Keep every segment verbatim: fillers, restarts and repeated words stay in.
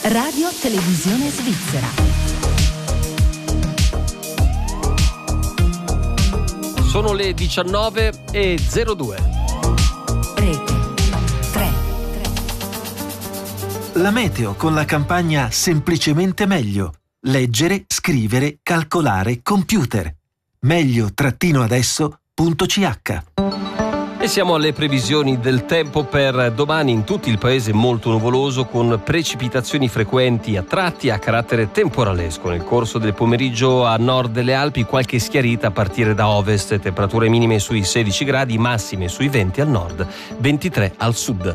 Radio Televisione Svizzera. Sono le diciannove e zero due. Rete tre. La meteo con la campagna Semplicemente meglio. Leggere, scrivere, calcolare, computer. Meglio-adesso.ch. E siamo alle previsioni del tempo per domani. In tutto il paese molto nuvoloso, con precipitazioni frequenti a tratti a carattere temporalesco. Nel corso del pomeriggio a nord delle Alpi qualche schiarita a partire da ovest, temperature minime sui sedici gradi, massime sui venti al nord, ventitré al sud.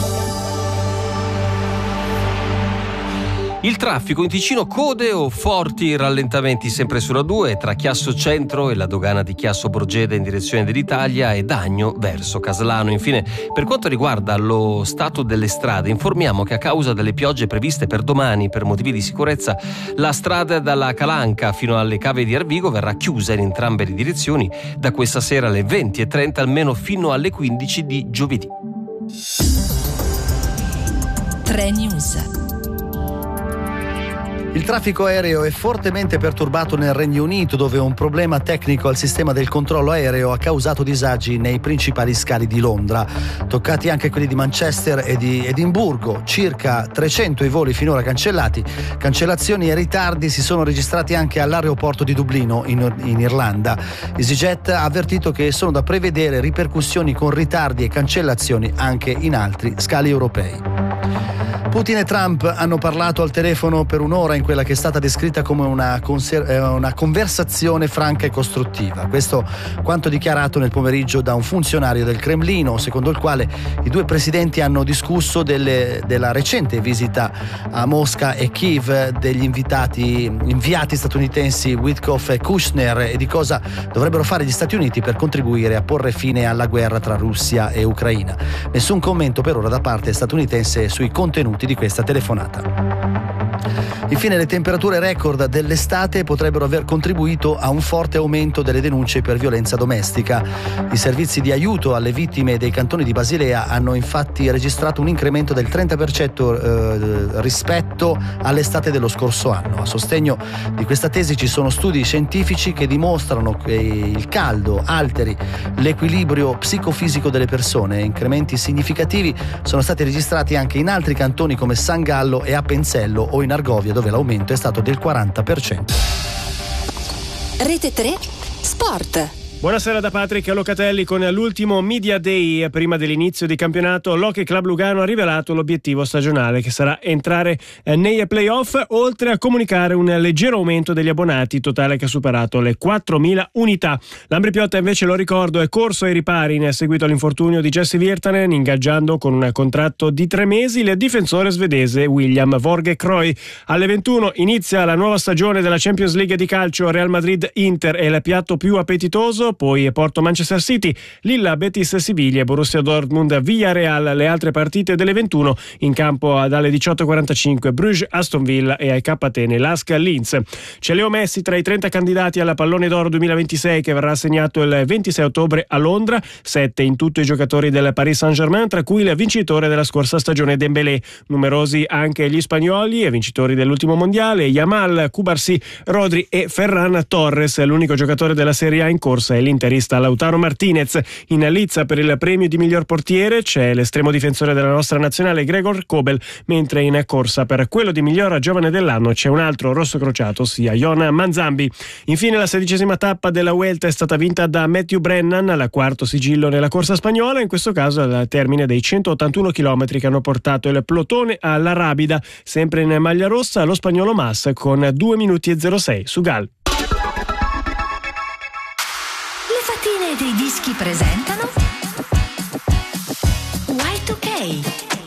Il traffico in Ticino, code o forti rallentamenti sempre sulla due tra Chiasso Centro e la dogana di Chiasso Borgede in direzione dell'Italia e Dagno verso Caslano. Infine, per quanto riguarda lo stato delle strade, informiamo che a causa delle piogge previste per domani per motivi di sicurezza, la strada dalla Calanca fino alle Cave di Arvigo verrà chiusa in entrambe le direzioni da questa sera alle venti e trenta almeno fino alle quindici di giovedì. tre News. Il traffico aereo è fortemente perturbato nel Regno Unito, dove un problema tecnico al sistema del controllo aereo ha causato disagi nei principali scali di Londra. Toccati anche quelli di Manchester e di Edimburgo, circa trecento i voli finora cancellati. Cancellazioni e ritardi si sono registrati anche all'aeroporto di Dublino, in, in Irlanda. EasyJet ha avvertito che sono da prevedere ripercussioni con ritardi e cancellazioni anche in altri scali europei. Putin e Trump hanno parlato al telefono per un'ora in quella che è stata descritta come una, conser- una conversazione franca e costruttiva. Questo quanto dichiarato nel pomeriggio da un funzionario del Cremlino, secondo il quale i due presidenti hanno discusso delle, della recente visita a Mosca e Kiev degli invitati, inviati statunitensi Witkoff e Kushner e di cosa dovrebbero fare gli Stati Uniti per contribuire a porre fine alla guerra tra Russia e Ucraina. Nessun commento per ora da parte statunitense sui contenuti di questa telefonata. Infine, le temperature record dell'estate potrebbero aver contribuito a un forte aumento delle denunce per violenza domestica. I servizi di aiuto alle vittime dei cantoni di Basilea hanno infatti registrato un incremento del trenta per cento eh, rispetto all'estate dello scorso anno. A sostegno di questa tesi ci sono studi scientifici che dimostrano che il caldo alteri l'equilibrio psicofisico delle persone. Incrementi significativi sono stati registrati anche in altri cantoni come San Gallo e Appenzello o in Argovia, dove l'aumento è stato del quaranta per cento. Rete tre Sport. Buonasera da Patrick Locatelli con l'ultimo Media Day prima dell'inizio di campionato. L'Hockey Club Lugano ha rivelato l'obiettivo stagionale, che sarà entrare nei playoff, oltre a comunicare un leggero aumento degli abbonati, totale che ha superato le quattromila unità. L'Ambrì-Piotta invece, lo ricordo, è corso ai ripari in seguito all'infortunio di Jesse Virtanen, ingaggiando con un contratto di tre mesi il difensore svedese William Vorge-Kroy. Alle ventuno inizia la nuova stagione della Champions League di calcio. Real Madrid-Inter è il piatto più appetitoso, poi Porto Manchester City, Lilla Betis Siviglia e Borussia Dortmund Villarreal. Le altre partite delle ventuno in campo dalle diciotto e quarantacinque Bruges Aston Villa e ai K Atene Lask Linz. C'è Leo Messi tra i trenta candidati alla Pallone d'Oro duemilaventisei, che verrà assegnato il ventisei ottobre a Londra. Sette in tutto i giocatori del Paris Saint-Germain, tra cui il vincitore della scorsa stagione Dembélé. Numerosi anche gli spagnoli e vincitori dell'ultimo mondiale: Yamal, Cubarsí, Rodri e Ferran Torres. L'unico giocatore della Serie A in corsa è l'interista Lautaro Martinez. In lizza per il premio di miglior portiere c'è l'estremo difensore della nostra nazionale Gregor Kobel, mentre in corsa per quello di miglior giovane dell'anno c'è un altro rosso crociato, ossia Ion Manzambi. Infine, la sedicesima tappa della Vuelta è stata vinta da Matthew Brennan, la quarto sigillo nella corsa spagnola, in questo caso al termine dei centottantuno chilometri che hanno portato il plotone alla Rabida. Sempre in maglia rossa lo spagnolo Mas con due minuti e zero sei su Gal. Dei dischi presentano Y due K.